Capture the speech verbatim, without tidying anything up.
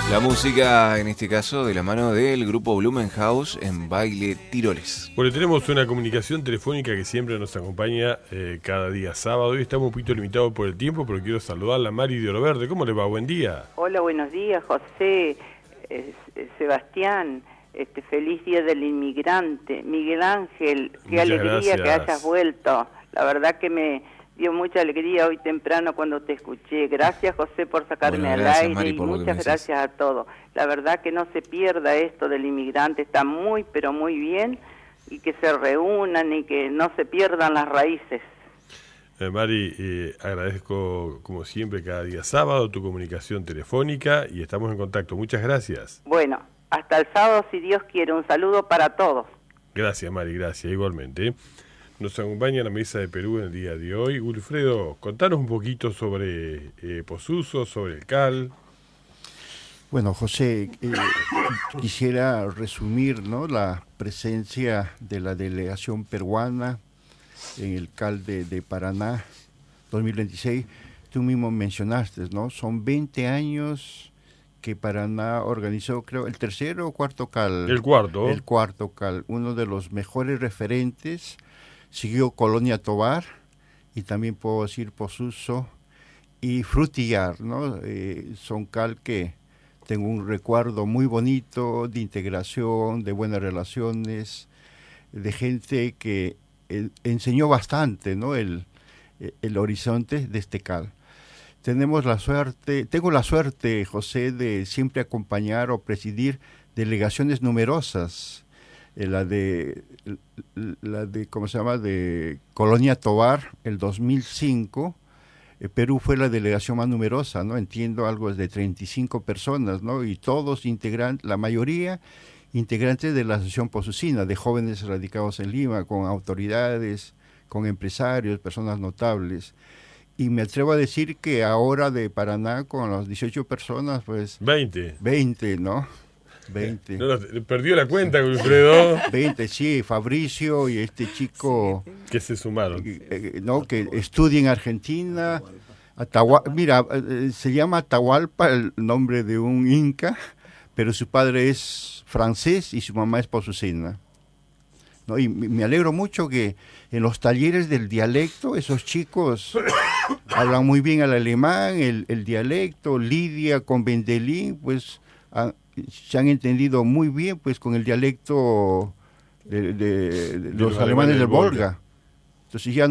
La música, en este caso, de la mano del grupo Blumenhaus en Baile Tiroles. Bueno, tenemos una comunicación telefónica que siempre nos acompaña eh, cada día sábado. Hoy estamos un poquito limitados por el tiempo, pero quiero saludarla a Mari de Oro Verde. ¿Cómo le va? Buen día. Hola, buenos días, José, eh, Sebastián. Este, feliz Día del Inmigrante. Miguel Ángel, qué Muchas alegría gracias. que hayas vuelto. La verdad que me dio mucha alegría hoy temprano cuando te escuché. Gracias, José, por sacarme Bueno, al gracias, aire Mari, y por lo que muchas me decís. gracias a todos. La verdad que no se pierda esto del inmigrante, está muy, pero muy bien, y que se reúnan y que no se pierdan las raíces. Eh, Mari, eh, agradezco como siempre cada día sábado tu comunicación telefónica y estamos en contacto. Muchas gracias. Bueno, hasta el sábado, si Dios quiere. Un saludo para todos. Gracias, Mari, gracias, igualmente. Nos acompaña la mesa de Perú en el día de hoy. Wilfredo, contanos un poquito sobre eh, Posuso, sobre el C A L. Bueno, José, eh, quisiera resumir, ¿no?, la presencia de la delegación peruana en el C A L de, de Paraná dos mil veintiséis. Tú mismo mencionaste, ¿no? Son veinte años que Paraná organizó, creo, el tercero o cuarto C A L. El cuarto. El cuarto C A L, uno de los mejores referentes. Siguió Colonia Tovar y también puedo decir Posuso y Frutillar, ¿no? Eh, son C A L que tengo un recuerdo muy bonito de integración, de buenas relaciones, de gente que eh, enseñó bastante, ¿no?, el, el horizonte de este C A L. Tenemos la suerte, tengo la suerte, José, de siempre acompañar o presidir delegaciones numerosas. Eh, la de, la de, ¿cómo se llama?, de Colonia Tovar, el dos mil cinco. Eh, Perú fue la delegación más numerosa, ¿no? Entiendo algo de treinta y cinco personas, ¿no? Y todos integrantes, la mayoría integrantes de la Asociación Posusina, de jóvenes radicados en Lima, con autoridades, con empresarios, personas notables. Y me atrevo a decir que ahora de Paraná, con las dieciocho personas, pues... veinte. veinte, ¿no? veinte. No, no, perdió la cuenta, Wilfredo. veinte, sí, Fabricio y este chico... Que se sumaron. eh, eh, ¿no?, que estudia en Argentina. Atahua- Mira, eh, se llama Atahualpa, el nombre de un inca, pero su padre es francés y su mamá es posusina, ¿no? Y me alegro mucho que en los talleres del dialecto esos chicos hablan muy bien el alemán, el, el dialecto. Lidia con Bendelín, pues han, se han entendido muy bien, pues, con el dialecto de, de, de los, los alemanes del Volga. Volga. Entonces ya